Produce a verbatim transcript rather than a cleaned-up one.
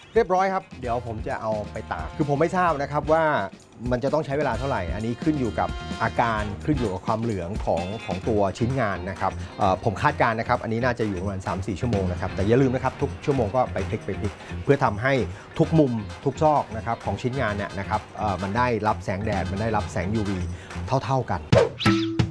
เรียบร้อยครับเดี๋ยวผมจะเอาไปตากคือผมไม่ทราบนะครับว่ามันจะต้องใช้เวลาเท่าไหร่อันนี้ขึ้นอยู่กับอาการขึ้นอยู่กับความเหลืองของของตัวชิ้นงานนะครับผมคาดการณ์นะครับอันนี้น่าจะอยู่ประมาณ สามถึงสี่ ชั่วโมงนะครับแต่อย่าลืมนะครับทุกชั่วโมงก็ไปพลิกไปพลิกเพื่อทำให้ทุกมุมทุกซอกนะครับของชิ้นงานเนี่ยนะครับมันได้รับแสงแดดมันได้รับแสง ยู วี เท่าๆกัน